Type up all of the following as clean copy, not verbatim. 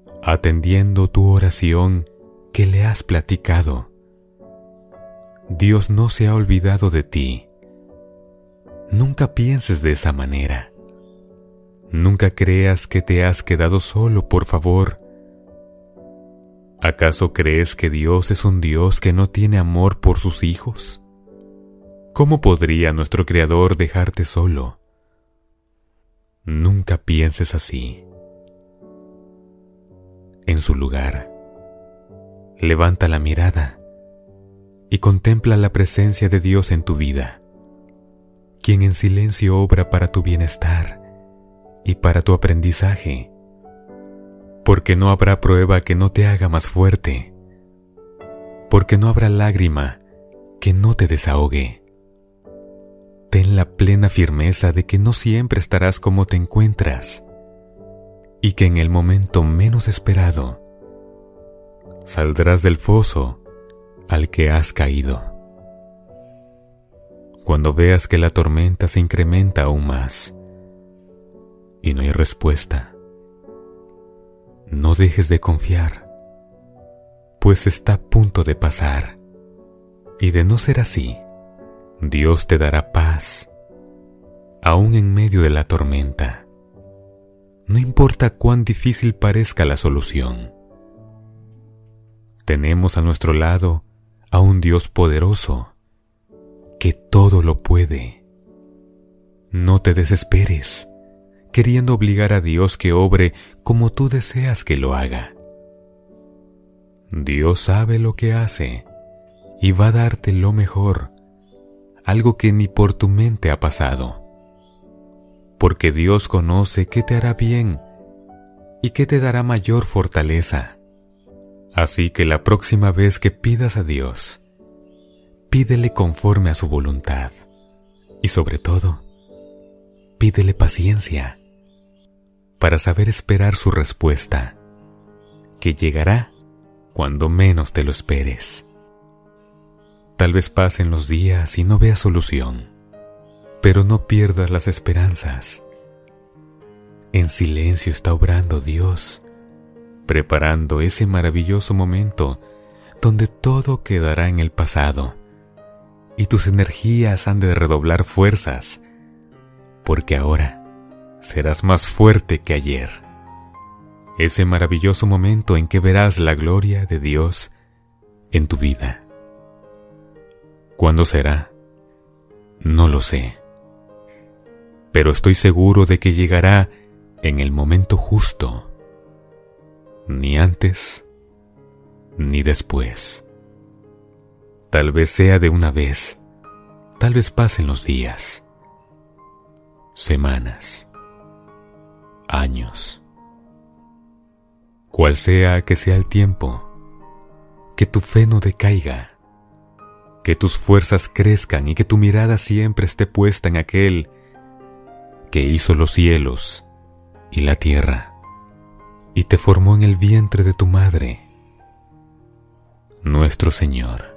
atendiendo tu oración que le has platicado. Dios no se ha olvidado de ti. Nunca pienses de esa manera. Nunca creas que te has quedado solo, por favor. ¿Acaso crees que Dios es un Dios que no tiene amor por sus hijos? ¿Cómo podría nuestro Creador dejarte solo? Nunca pienses así. En su lugar, levanta la mirada y contempla la presencia de Dios en tu vida, quien en silencio obra para tu bienestar y para tu aprendizaje, porque no habrá prueba que no te haga más fuerte, porque no habrá lágrima que no te desahogue. Ten la plena firmeza de que no siempre estarás como te encuentras y que en el momento menos esperado saldrás del foso al que has caído. Cuando veas que la tormenta se incrementa aún más y no hay respuesta, no dejes de confiar, pues está a punto de pasar, y de no ser así, Dios te dará paz, aún en medio de la tormenta. No importa cuán difícil parezca la solución. Tenemos a nuestro lado a un Dios poderoso, que todo lo puede. No te desesperes, queriendo obligar a Dios que obre como tú deseas que lo haga. Dios sabe lo que hace y va a darte lo mejor, algo que ni por tu mente ha pasado. Porque Dios conoce qué te hará bien y qué te dará mayor fortaleza. Así que la próxima vez que pidas a Dios, pídele conforme a su voluntad y sobre todo, pídele paciencia para saber esperar su respuesta, que llegará cuando menos te lo esperes. Tal vez pasen los días y no veas solución, pero no pierdas las esperanzas. En silencio está obrando Dios, preparando ese maravilloso momento donde todo quedará en el pasado y tus energías han de redoblar fuerzas, porque ahora serás más fuerte que ayer. Ese maravilloso momento en que verás la gloria de Dios en tu vida. ¿Cuándo será? No lo sé. Pero estoy seguro de que llegará en el momento justo, ni antes ni después. Tal vez sea de una vez, tal vez pasen los días, semanas, años. Cual sea que sea el tiempo, que tu fe no decaiga, que tus fuerzas crezcan y que tu mirada siempre esté puesta en aquel que hizo los cielos y la tierra y te formó en el vientre de tu madre, nuestro Señor.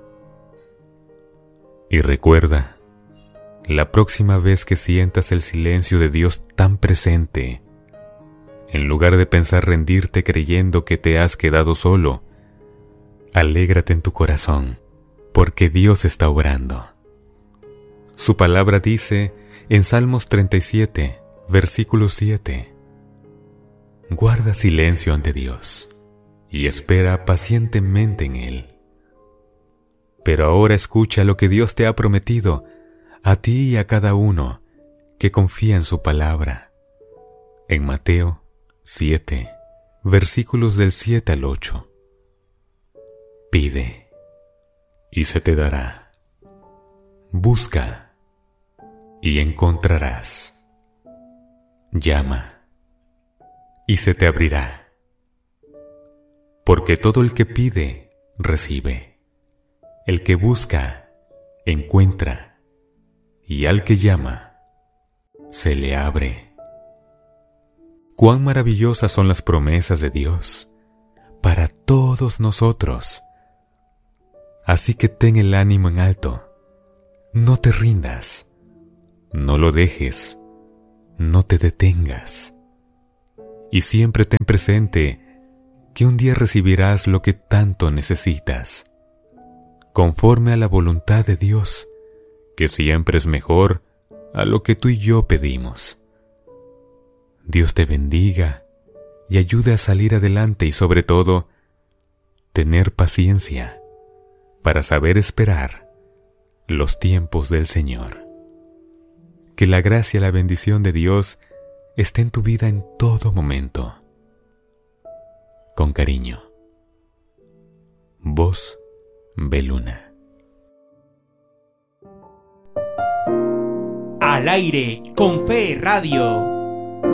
Y recuerda, la próxima vez que sientas el silencio de Dios tan presente, en lugar de pensar rendirte creyendo que te has quedado solo, alégrate en tu corazón, porque Dios está obrando. Su palabra dice en Salmos 37, versículo 7, guarda silencio ante Dios y espera pacientemente en Él. Pero ahora escucha lo que Dios te ha prometido, a ti y a cada uno que confía en su palabra. En Mateo 7, versículos del 7 al 8. Pide, y se te dará. Busca, y encontrarás. Llama, y se te abrirá. Porque todo el que pide, recibe. El que busca, encuentra. Y al que llama, se le abre. Cuán maravillosas son las promesas de Dios para todos nosotros. Así que ten el ánimo en alto. No te rindas. No lo dejes. No te detengas. Y siempre ten presente que un día recibirás lo que tanto necesitas, conforme a la voluntad de Dios, que siempre es mejor a lo que tú y yo pedimos. Dios te bendiga y ayude a salir adelante y sobre todo, tener paciencia para saber esperar los tiempos del Señor. Que la gracia y la bendición de Dios esté en tu vida en todo momento. Con cariño. Voz Beluna. Al aire con Fe Radio.